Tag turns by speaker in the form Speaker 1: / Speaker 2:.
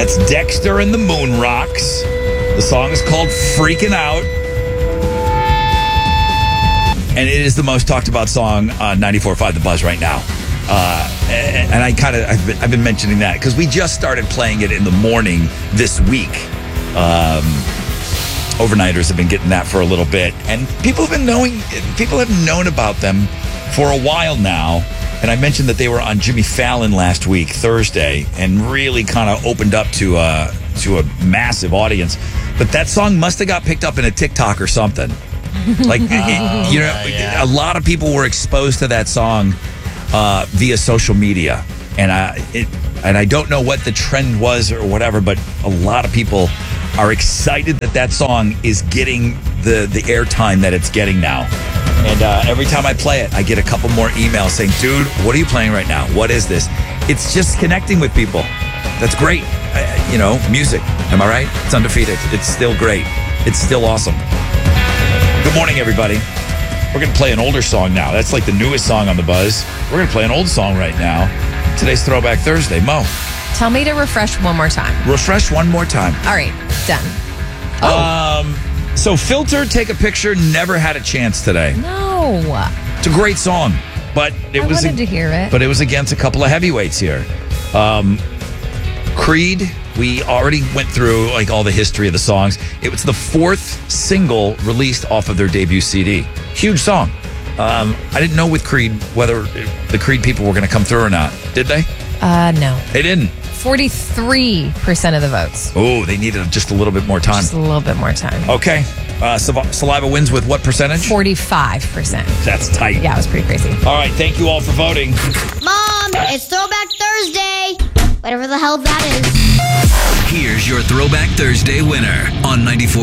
Speaker 1: That's Dexter and the Moon Rocks. The song is called Freaking Out. And it is the most talked about song on 94.5 The Buzz right now. And I've been mentioning that because we just started playing it in the morning this week. Overnighters have been getting that for a little bit, and people have known about them for a while now. And I mentioned that they were on Jimmy Fallon last week, Thursday, and really kind of opened up to a massive audience. But that song must have got picked up in a TikTok or something. Like, a lot of people were exposed to that song via social media, and I don't know what the trend was or whatever, but a lot of people are excited that song is getting the airtime that it's getting now. And every time I play it, I get a couple more emails saying, dude, what are you playing right now? What is this? It's just connecting with people. That's great. Music. Am I right? It's undefeated. It's still great. It's still awesome. Good morning, everybody. We're going to play an older song now. That's like the newest song on the Buzz. We're going to play an old song right now. Today's Throwback Thursday. Mo.
Speaker 2: Tell me to refresh one more time.
Speaker 1: Refresh one more time.
Speaker 2: All right. Done.
Speaker 1: So Filter, Take a Picture, never had a chance today.
Speaker 2: No.
Speaker 1: It's a great song, but I
Speaker 2: wanted to hear it.
Speaker 1: But it was against a couple of heavyweights here. Creed, we already went through like all the history of the songs. It was the fourth single released off of their debut CD. Huge song. I didn't know with Creed whether the Creed people were going to come through or not. Did they?
Speaker 2: No.
Speaker 1: They didn't.
Speaker 2: 43% of the votes.
Speaker 1: Oh, they needed just a little bit more time.
Speaker 2: Just a little bit more time.
Speaker 1: Okay. Saliva wins with what percentage?
Speaker 2: 45%.
Speaker 1: That's tight.
Speaker 2: Yeah, it was pretty crazy.
Speaker 1: All right. Thank you all for voting.
Speaker 3: Mom, it's Throwback Thursday. Whatever the hell that is.
Speaker 4: Here's your Throwback Thursday winner on 94.